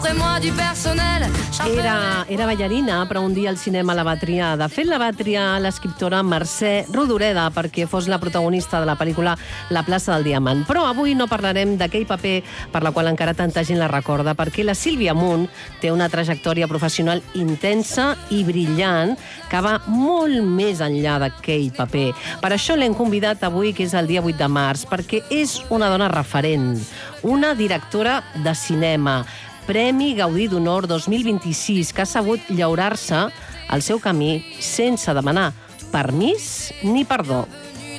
Era ballarina, però un dia al cinema la va triar. De fet, la va triar l'escriptora Mercè Rodoreda perquè fos la protagonista de la pel·lícula La plaça del Diamant. Però avui no parlarem d'aquell paper per la qual encara tanta gent la recorda, perquè la Sílvia Munt té una trajectòria professional intensa i brillant que va molt més enllà d'aquell paper. Per això l'hem convidat avui, que és el dia 8 de març, perquè és una dona referent, una directora de cinema, Premi Gaudí d'Honor 2026, que ha sabut llaurar-se el seu camí sense demanar permís ni perdó.